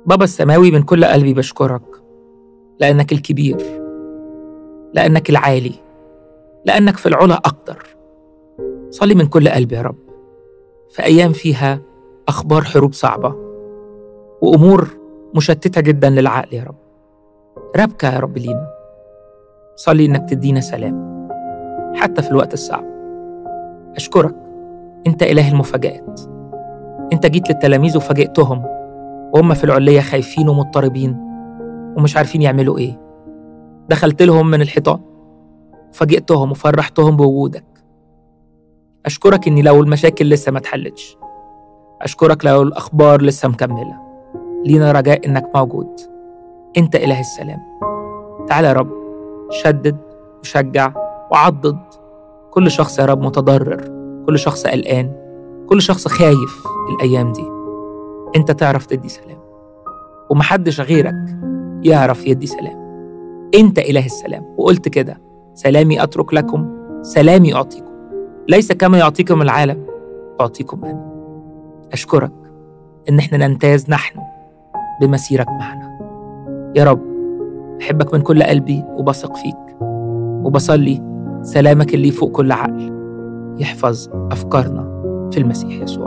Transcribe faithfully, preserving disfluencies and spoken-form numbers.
بابا السماوي، من كل قلبي بشكرك لأنك الكبير، لأنك العالي، لأنك في العلا أقدر. صلي من كل قلبي يا رب في أيام فيها أخبار حروب صعبة وأمور مشتتة جدا للعقل يا رب، ربكة يا رب لينا. صلي إنك تدينا سلام حتى في الوقت الصعب. أشكرك، أنت إله المفاجآت. أنت جيت للتلاميذ وفاجئتهم وهم في العلية خايفين ومضطربين ومش عارفين يعملوا إيه. دخلت لهم من الحيطان وفاجئتهم وفرحتهم بوجودك. أشكرك إني لو المشاكل لسه ما اتحلتش، أشكرك لو الأخبار لسه مكملة، لينا رجاء إنك موجود. أنت إله السلام. تعالى يا رب، شدد وشجع وعضد كل شخص يا رب متضرر، كل شخص قلقان، كل شخص خايف الأيام دي. أنت تعرف تدي سلام ومحدش غيرك يعرف يدي سلام. أنت إله السلام، وقلت كده: سلامي أترك لكم، سلامي أعطيكم، ليس كما يعطيكم العالم أعطيكم أنا. أشكرك إن إحنا نمتاز نحن بمسيرك معنا يا رب. أحبك من كل قلبي وبثق فيك، وبصلي سلامك اللي فوق كل عقل يحفظ أفكارنا في المسيح يسوع.